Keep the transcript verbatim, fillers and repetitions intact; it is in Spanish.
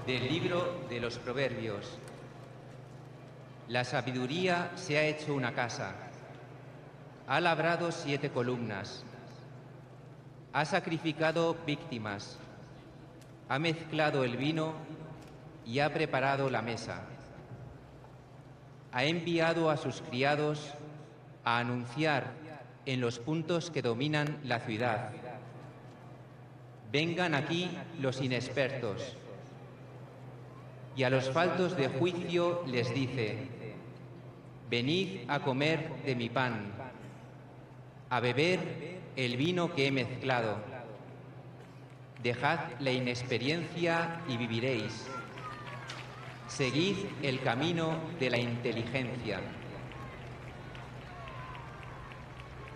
Del libro de los Proverbios. La sabiduría se ha hecho una casa, ha labrado siete columnas, ha sacrificado víctimas, ha mezclado el vino y ha preparado la mesa. Ha enviado a sus criados a anunciar en los puntos que dominan la ciudad: vengan aquí los inexpertos. Y a los faltos de juicio les dice: venid a comer de mi pan, a beber el vino que he mezclado. Dejad la inexperiencia y viviréis. Seguid el camino de la inteligencia.